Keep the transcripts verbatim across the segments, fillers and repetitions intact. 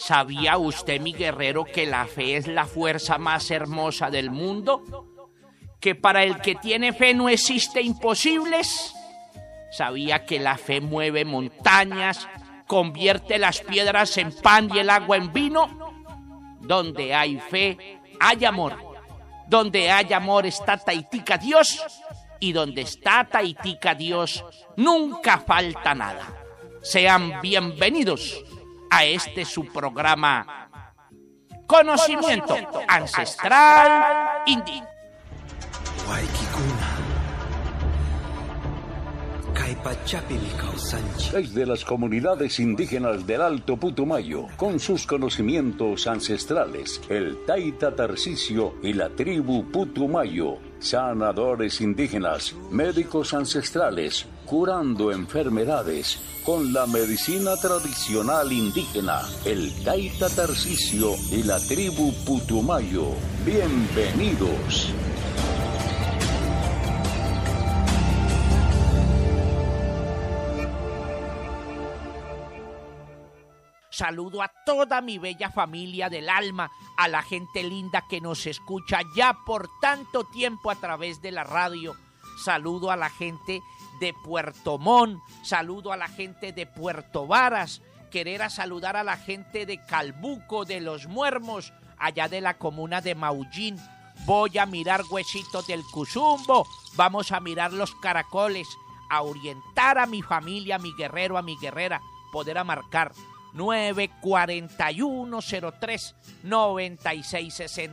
¿Sabía usted, mi guerrero, que la fe es la fuerza más hermosa del mundo? ¿Que para el que tiene fe no existe imposibles? ¿Sabía que la fe mueve montañas, convierte las piedras en pan y el agua en vino? Donde hay fe, hay amor. Donde hay amor está Taytica Dios, y donde está Taytica Dios nunca falta nada. Sean bienvenidos a este su programa Conocimiento Ancestral Indígena. Desde las comunidades indígenas del Alto Putumayo, con sus conocimientos ancestrales, el Taita Tarcisio y la tribu Putumayo, sanadores indígenas, médicos ancestrales, curando enfermedades con la medicina tradicional indígena, el Taita Tarcisio y la tribu Putumayo. Bienvenidos. Saludo a toda mi bella familia del alma, a la gente linda que nos escucha ya por tanto tiempo a través de la radio. Saludo a la gente de Puerto Montt, saludo a la gente de Puerto Varas, querer a saludar a la gente de Calbuco, de Los Muermos, allá de la comuna de Maullín. Voy a mirar Huesitos del Cusumbo, vamos a mirar los caracoles, a orientar a mi familia, a mi guerrero, a mi guerrera, poder a marcar nueve cuatro uno cero tres nueve seis seis cero.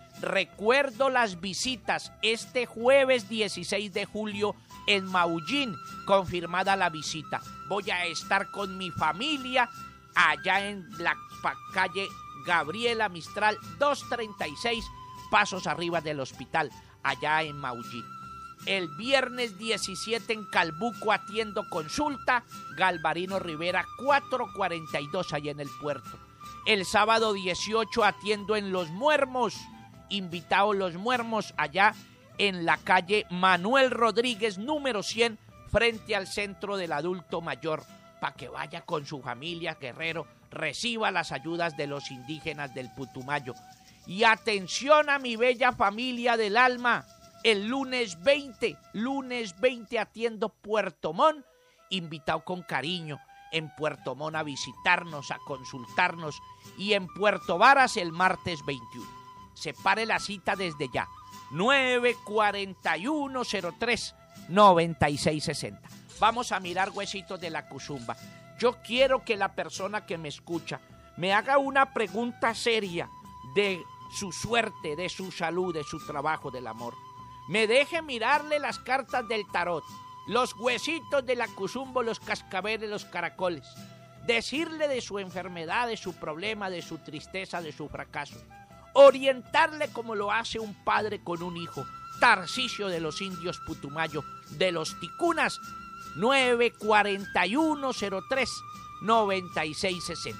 Recuerdo las visitas este jueves dieciséis de julio en Maullín, confirmada la visita. Voy a estar con mi familia allá en la calle Gabriela Mistral doscientos treinta y seis, pasos arriba del hospital, allá en Maullín. El viernes diecisiete en Calbuco atiendo consulta, Galvarino Rivera cuatrocientos cuarenta y dos allá en el puerto. El sábado dieciocho atiendo en Los Muermos, invitado Los Muermos allá en la calle Manuel Rodríguez número cien, frente al centro del adulto mayor, para que vaya con su familia, guerrero, reciba las ayudas de los indígenas del Putumayo. Y atención a mi bella familia del alma, el lunes veinte, lunes veinte atiendo Puerto Montt, invitado con cariño en Puerto Montt a visitarnos, a consultarnos, y en Puerto Varas el martes veintiuno. Separe la cita desde ya, nueve cuatro uno cero tres nueve seis seis cero. Vamos a mirar Huesitos de la Cusumba. Yo quiero que la persona que me escucha me haga una pregunta seria de su suerte, de su salud, de su trabajo, del amor. Me deje mirarle las cartas del tarot, los huesitos de la Cusumba, los cascabeles, los caracoles, decirle de su enfermedad, de su problema, de su tristeza, de su fracaso, orientarle como lo hace un padre con un hijo. Tarcisio de los indios Putumayo, de los ticunas, nueve cuatro uno cero tres nueve seis seis cero.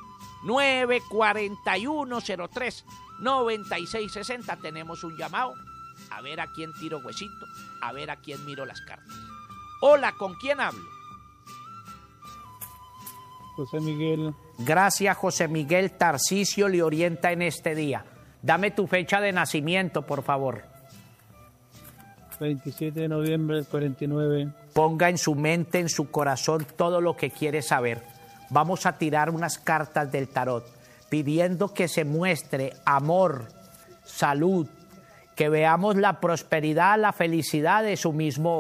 nueve cuatro uno cero tres nueve seis seis cero. Tenemos un llamado. A ver a quién tiro huesito, a ver a quién miro las cartas. Hola, ¿con quién hablo? José Miguel. Gracias, José Miguel. Tarcisio le orienta en este día. Dame tu fecha de nacimiento, por favor. veintisiete de noviembre del cuarenta y nueve. Ponga en su mente, en su corazón, todo lo que quiere saber. Vamos a tirar unas cartas del tarot, pidiendo que se muestre amor, salud, que veamos la prosperidad, la felicidad de su mismo